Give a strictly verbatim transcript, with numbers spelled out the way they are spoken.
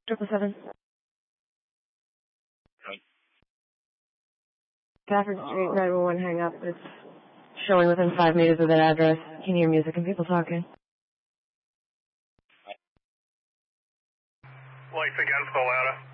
Triple seven. Stafford Street, nine one one, hang up. It's showing within five meters of that address. Can you hear music and people talking? Lights against the ladder.